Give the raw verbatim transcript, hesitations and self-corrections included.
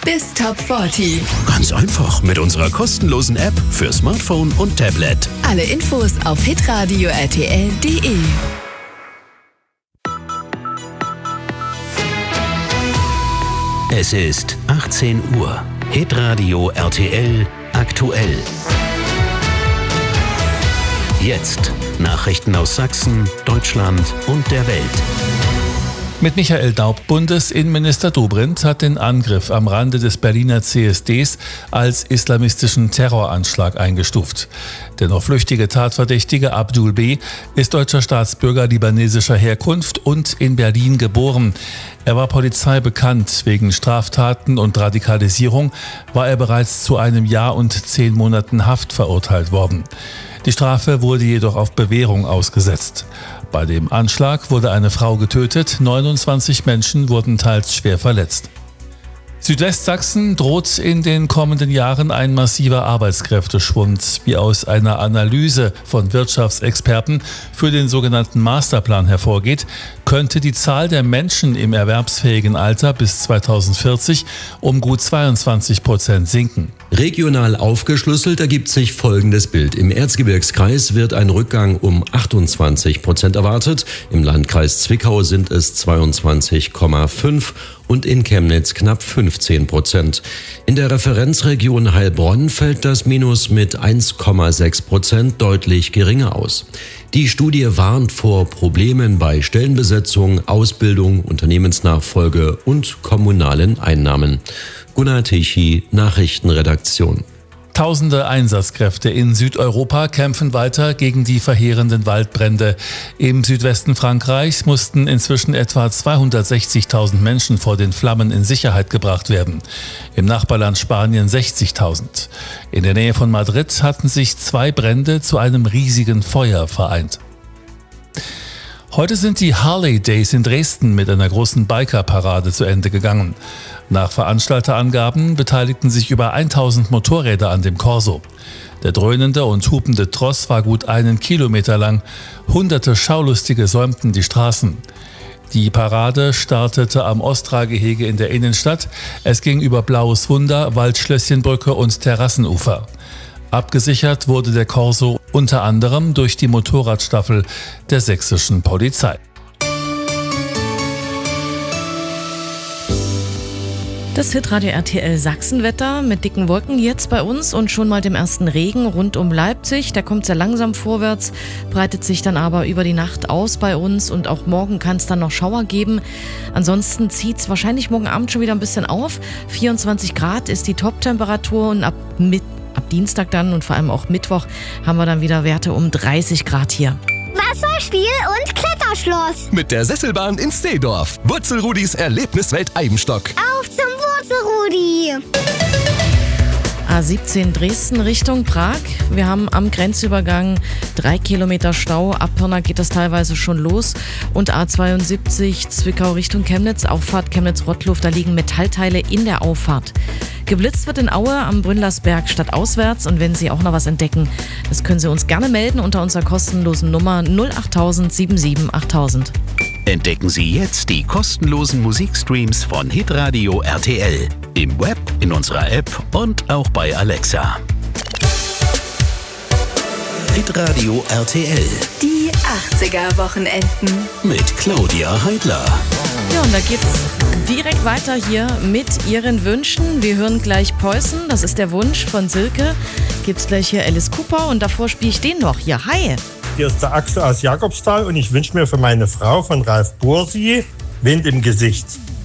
bis Top vierzig. Ganz einfach mit unserer kostenlosen App für Smartphone und Tablet. Alle Infos auf hitradio r t l punkt d e. Es ist achtzehn Uhr. Hitradio R T L aktuell. Jetzt Nachrichten aus Sachsen, Deutschland und der Welt. Mit Michael Daub. Bundesinnenminister Dobrindt hat den Angriff am Rande des Berliner C S Ds als islamistischen Terroranschlag eingestuft. Der noch flüchtige Tatverdächtige Abdul B. ist deutscher Staatsbürger libanesischer Herkunft und in Berlin geboren. Er war Polizei bekannt. Wegen Straftaten und Radikalisierung war er bereits zu einem Jahr und zehn Monaten Haft verurteilt worden. Die Strafe wurde jedoch auf Bewährung ausgesetzt. Bei dem Anschlag wurde eine Frau getötet, neunundzwanzig Menschen wurden teils schwer verletzt. Südwestsachsen droht in den kommenden Jahren ein massiver Arbeitskräfteschwund. Wie aus einer Analyse von Wirtschaftsexperten für den sogenannten Masterplan hervorgeht, könnte die Zahl der Menschen im erwerbsfähigen Alter bis zweitausendvierzig um gut zweiundzwanzig Prozent sinken. Regional aufgeschlüsselt ergibt sich folgendes Bild. Im Erzgebirgskreis wird ein Rückgang um achtundzwanzig Prozent erwartet. Im Landkreis Zwickau sind es zweiundzwanzig Komma fünf und in Chemnitz knapp fünfzehn Prozent. In der Referenzregion Heilbronn fällt das Minus mit eins Komma sechs Prozent deutlich geringer aus. Die Studie warnt vor Problemen bei Stellenbesetzung, Ausbildung, Unternehmensnachfolge und kommunalen Einnahmen. Gunnar Tichy, Nachrichtenredaktion. Tausende Einsatzkräfte in Südeuropa kämpfen weiter gegen die verheerenden Waldbrände. Im Südwesten Frankreichs mussten inzwischen etwa zweihundertsechzigtausend Menschen vor den Flammen in Sicherheit gebracht werden. Im Nachbarland Spanien sechzigtausend. In der Nähe von Madrid hatten sich zwei Brände zu einem riesigen Feuer vereint. Heute sind die Harley Days in Dresden mit einer großen Biker-Parade zu Ende gegangen. Nach Veranstalterangaben beteiligten sich über tausend Motorräder an dem Corso. Der dröhnende und hupende Tross war gut einen Kilometer lang. Hunderte Schaulustige säumten die Straßen. Die Parade startete am Ostra-Gehege in der Innenstadt. Es ging über Blaues Wunder, Waldschlösschenbrücke und Terrassenufer. Abgesichert wurde der Corso unter anderem durch die Motorradstaffel der sächsischen Polizei. Das Hitradio R T L Sachsenwetter mit dicken Wolken jetzt bei uns und schon mal dem ersten Regen rund um Leipzig. Der kommt sehr langsam vorwärts, breitet sich dann aber über die Nacht aus bei uns und auch morgen kann es dann noch Schauer geben. Ansonsten zieht es wahrscheinlich morgen Abend schon wieder ein bisschen auf. vierundzwanzig Grad ist die Top-Temperatur und ab, mit, ab Dienstag dann und vor allem auch Mittwoch haben wir dann wieder Werte um dreißig Grad hier. Wasserspiel und Kletterschloss. Mit der Sesselbahn in Stehdorf. Wurzelrudis Erlebniswelt Eibenstock. Auf zum Wurzelrudi. A siebzehn Dresden Richtung Prag. Wir haben am Grenzübergang drei Kilometer Stau. Ab Pirna geht das teilweise schon los. Und A zweiundsiebzig Zwickau Richtung Chemnitz. Auffahrt Chemnitz-Rottluft. Da liegen Metallteile in der Auffahrt. Geblitzt wird in Aue am Brünnlersberg stadtauswärts. Und wenn Sie auch noch was entdecken, das können Sie uns gerne melden unter unserer kostenlosen Nummer null acht null sieben sieben acht null null null. Entdecken Sie jetzt die kostenlosen Musikstreams von Hitradio R T L. Im Web, in unserer App und auch bei Alexa. Hitradio R T L. Die achtziger-Wochenenden. Mit Claudia Heidler. Ja, und da geht's direkt weiter hier mit Ihren Wünschen. Wir hören gleich Poison, das ist der Wunsch von Silke. Gibt's gleich hier Alice Cooper und davor spiele ich den noch. Ja, hi. Hier ist der Axel aus Jakobsthal und ich wünsche mir für meine Frau von Ralf Bursi Wind im Gesicht.